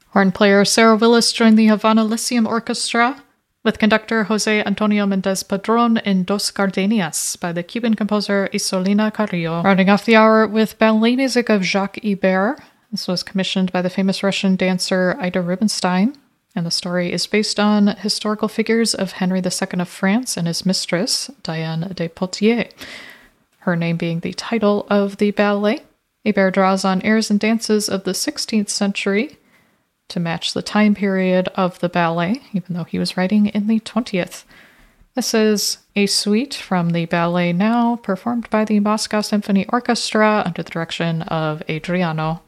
Horn player Sarah Willis joined the Havana Lyceum Orchestra with conductor Jose Antonio Mendez Padron in Dos Gardenias by the Cuban composer Isolina Carrillo. Rounding off the hour with ballet music of Jacques Ibert. This was commissioned by the famous Russian dancer Ida Rubinstein, and the story is based on historical figures of Henry II of France and his mistress, Diane de Poitiers, her name being the title of the ballet. Ibert draws on airs and dances of the 16th century to match the time period of the ballet, even though he was writing in the 20th. This is a suite from the ballet Now, performed by the Moscow Symphony Orchestra under the direction of Adriano